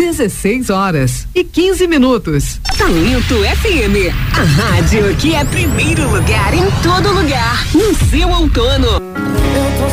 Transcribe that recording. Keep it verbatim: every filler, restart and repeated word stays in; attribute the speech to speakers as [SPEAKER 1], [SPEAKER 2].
[SPEAKER 1] dezesseis horas e quinze minutos.
[SPEAKER 2] Talento F M, a rádio que é primeiro lugar em todo lugar, no seu outono.